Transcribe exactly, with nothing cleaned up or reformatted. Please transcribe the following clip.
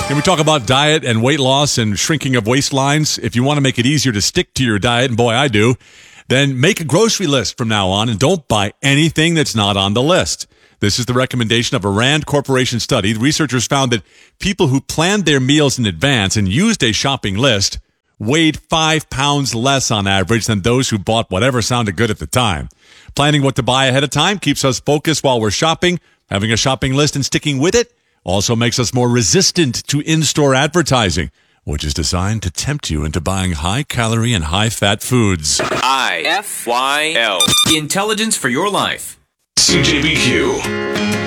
Can we talk about diet and weight loss and shrinking of waistlines? If you want to make it easier to stick to your diet, and boy, I do, then make a grocery list from now on and don't buy anything that's not on the list. This is the recommendation of a Rand Corporation study. The researchers found that people who planned their meals in advance and used a shopping list weighed five pounds less on average than those who bought whatever sounded good at the time. Planning what to buy ahead of time keeps us focused while we're shopping. Having a shopping list and sticking with it also makes us more resistant to in-store advertising, which is designed to tempt you into buying high-calorie and high-fat foods. I F Y L. Intelligence for your life. C J B Q.